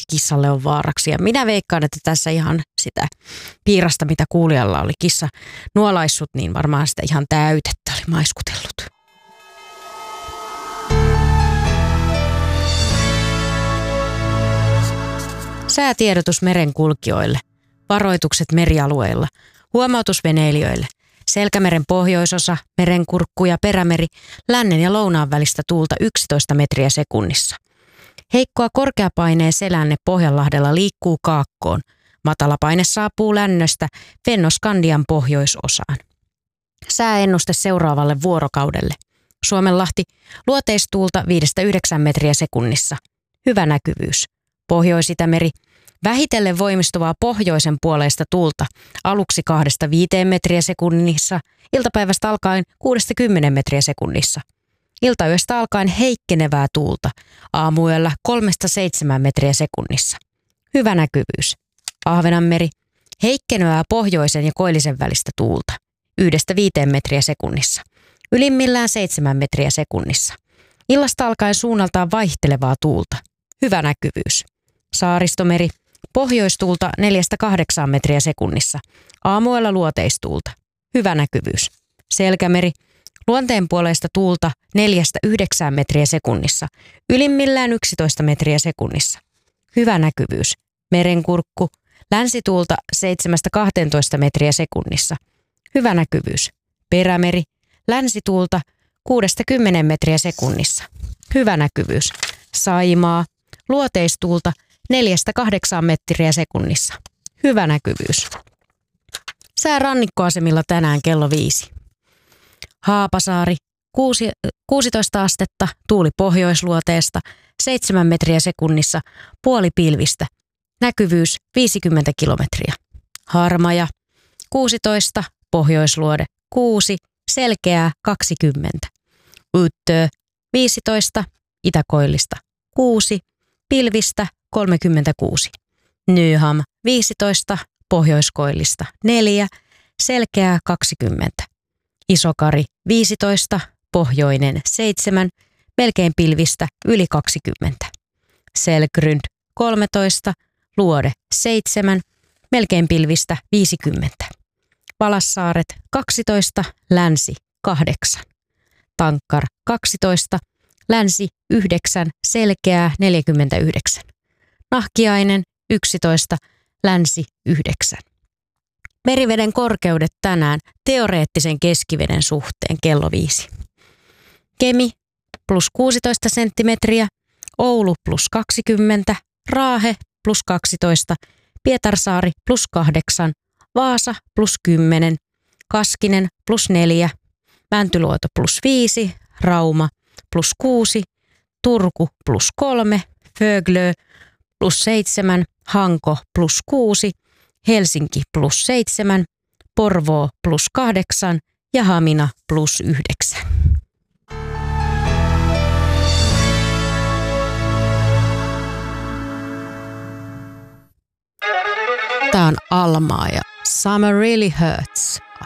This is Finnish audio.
kissalle on vaaraksi. Ja minä veikkaan, että tässä ihan sitä piirasta, mitä kuulijalla oli kissa nuolaissut, niin varmaan sitä ihan täytettä oli maiskutellut. Säätiedotus merenkulkijoille, varoitukset merialueilla, huomautus veneilijöille, Selkämeren pohjoisosa, merenkurkku ja perämeri, lännen ja lounaan välistä tuulta 11 metriä sekunnissa. Heikkoa korkeapaineen selänne Pohjanlahdella liikkuu kaakkoon. Matalapaine saapuu lännöstä Fennoskandian pohjoisosaan. Sääennuste seuraavalle vuorokaudelle. Suomenlahti, luoteistuulta 5-9 metriä sekunnissa. Hyvä näkyvyys. Pohjois-Itämeri, vähitellen voimistuvaa pohjoisen puoleista tuulta, aluksi 2-5 metriä sekunnissa, iltapäivästä alkaen 6-10 metriä sekunnissa. Iltayöstä alkaen heikkenevää tuulta, aamuyöllä 3-7 metriä sekunnissa. Hyvä näkyvyys. Ahvenanmeri, heikkenevää pohjoisen ja koillisen välistä tuulta, 1-5 metriä sekunnissa. Ylimmillään 7 metriä sekunnissa. Illasta alkaen suunnaltaan vaihtelevaa tuulta. Hyvä näkyvyys. Saaristomeri, pohjoistuulta 4-8 metriä sekunnissa. Aamuella luoteistuulta. Hyvä näkyvyys. Selkämeri, luonteenpuoleista tuulta 4-9 metriä sekunnissa. Ylimmillään 11 metriä sekunnissa. Hyvä näkyvyys. Merenkurkku, länsituulta 7-12 metriä sekunnissa. Hyvä näkyvyys. Perämeri, länsituulta 6-10 metriä sekunnissa. Hyvä näkyvyys. Saimaa, luoteistuulta 4-8 metriä sekunnissa. Hyvä näkyvyys. Sää rannikkoasemilla tänään kello 5. Haapasaari, 16 astetta, tuuli pohjoisluoteesta, 7 metriä sekunnissa, puoli pilvistä. Näkyvyys 50 kilometriä. Harmaja, 16, pohjoisluode, 6, selkeää 20. Yttö, 15, itäkoillista, 6, pilvistä 36. Nyham, 15, pohjoiskoillista, 4, selkeää 20. Isokari, 15, pohjoinen 7, melkein pilvistä yli 20. Selgrund, 13, luode 7, melkein pilvistä 50. Valassaaret 12, länsi 8. Tankkar 12, länsi 9, selkeää 49. Nahkiainen 11, länsi 9. Meriveden korkeudet tänään teoreettisen keskiveden suhteen kello 5. Kemi plus 16 senttimetriä, Oulu plus 20, Raahe plus 12, Pietarsaari plus 8, Vaasa plus 10, Kaskinen plus 4, Mäntyluoto plus 5, Rauma plus 6, Turku plus 3, Föglö plus 7, Hanko plus 6, Helsinki plus 7, Porvoo plus 8 ja Hamina plus 9. Tää on Almaa ja Summer Really Hurts.